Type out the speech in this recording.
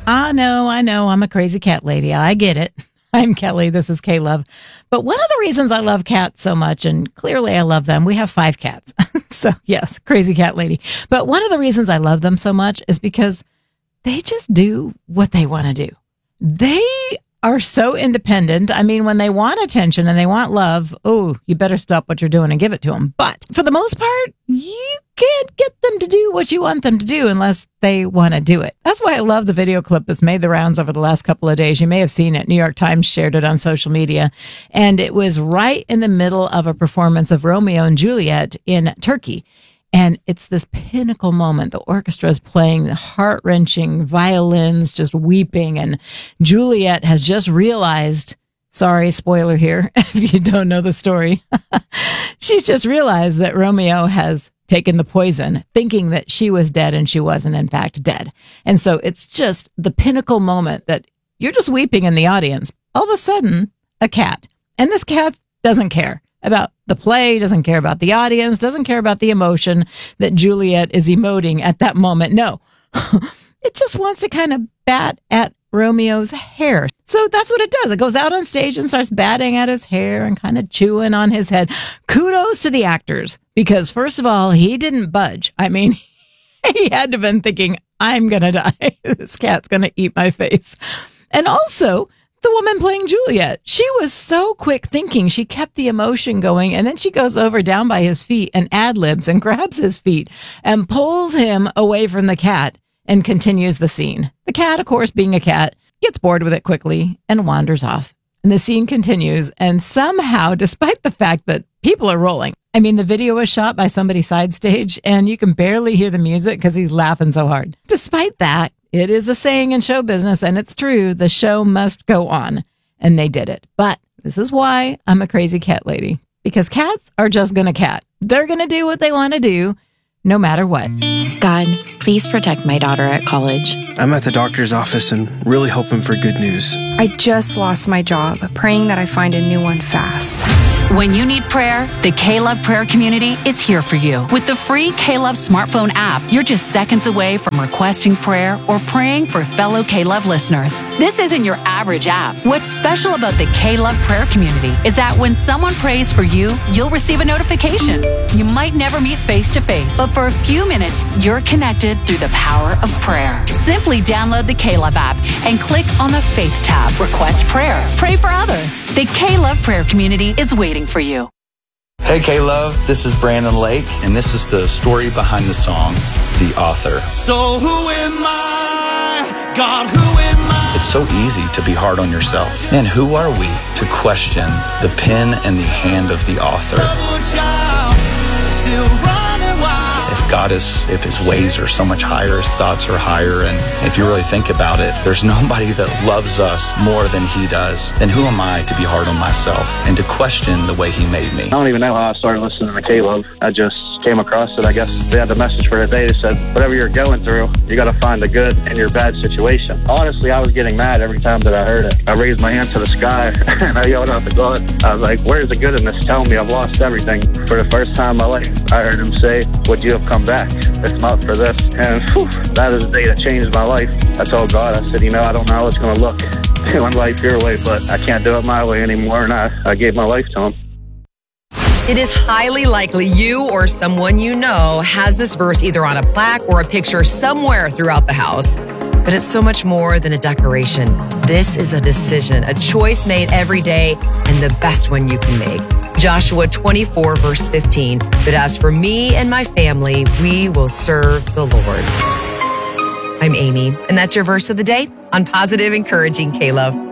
I know. I'm a crazy cat lady. I get it. I'm Kelly. This is K-Love. But one of the reasons I love cats so much, and clearly I love them, we have 5 cats. So yes, crazy cat lady. But one of the reasons I love them so much is because they just do what they want to do. They are so independent. I mean, when they want attention and they want love, oh, you better stop what you're doing and give it to them. But for the most part, you can't get them to do what you want them to do unless they want to do it. That's why I love the video clip that's made the rounds over the last couple of days. You may have seen it. New York Times shared it on social media. And it was right in the middle of a performance of Romeo and Juliet in Turkey. And it's this pinnacle moment. The orchestra is playing heart-wrenching violins, just weeping. And Juliet has just realized, sorry, spoiler here, if you don't know the story. She's just realized that Romeo has taken the poison, thinking that she was dead, and she wasn't, in fact, dead. And so it's just the pinnacle moment that you're just weeping in the audience. All of a sudden, a cat. And this cat doesn't care about the play, doesn't care about the audience, doesn't care about the emotion that Juliet is emoting at that moment. No, it just wants to kind of bat at Romeo's hair. So that's what it does. It goes out on stage and starts batting at his hair and kind of chewing on his head. Kudos to the actors, because first of all, he didn't budge. I mean, he had to have been thinking, I'm going to die. This cat's going to eat my face. And also, the woman playing Juliet, she was so quick thinking. She kept the emotion going, and then she goes over down by his feet and ad-libs and grabs his feet and pulls him away from the cat and continues the scene. The cat, of course, being a cat, gets bored with it quickly and wanders off. And the scene continues, and somehow, despite the fact that people are rolling, I mean, the video was shot by somebody side stage, and you can barely hear the music because he's laughing so hard. Despite that, it is a saying in show business, and it's true, the show must go on. And they did it. But this is why I'm a crazy cat lady. Because cats are just going to cat. They're going to do what they want to do, no matter what. God, please protect my daughter at college. I'm at the doctor's office and really hoping for good news. I just lost my job, praying that I find a new one fast. When you need prayer, the K-Love prayer community is here for you. With the free K-Love smartphone app, you're just seconds away from requesting prayer or praying for fellow K-Love listeners. This isn't your average app. What's special about the K-Love prayer community is that when someone prays for you, you'll receive a notification. You might never meet face to face, but for a few minutes, you're connected through the power of prayer. Simply download the K-Love app and click on the Faith tab. Request prayer. Pray for others. The K-Love prayer community is waiting for you. Hey K-Love, this is Brandon Lake, and this is the story behind the song, The Author. So who am I? God, who am I? It's so easy to be hard on yourself. And who are we to question the pen and the hand of the author? If his ways are so much higher, his thoughts are higher, and if you really think about it, there's nobody that loves us more than he does. Then who am I to be hard on myself and to question the way he made me? I don't even know how I started listening to K-Love. I just came across it. I guess they had the message for the day. They said, whatever you're going through, you got to find the good in your bad situation. Honestly, I was getting mad every time that I heard it. I raised my hand to the sky and I yelled out to God. I was like, where's the good in this? Tell me I've lost everything. For the first time in my life, I heard him say, would you have come back? It's not for this. And whew, that is the day that changed my life. I told God, I said, I don't know how it's going to look doing life your way, but I can't do it my way anymore. And I gave my life to him. It is highly likely you or someone you know has this verse either on a plaque or a picture somewhere throughout the house. But it's so much more than a decoration. This is a decision, a choice made every day, and the best one you can make. Joshua 24, verse 15. But as for me and my family, we will serve the Lord. I'm Amy, and that's your verse of the day on Positive Encouraging K-Love.